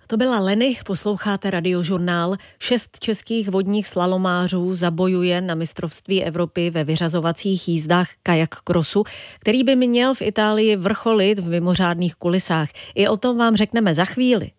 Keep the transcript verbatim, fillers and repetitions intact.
To byla Leny, posloucháte Radiožurnál. Šest českých vodních slalomářů zabojuje na mistrovství Evropy ve vyřazovacích jízdách kajak crossu, který by měl v Itálii vrcholit v mimořádných kulisách. I o tom vám řekneme za chvíli.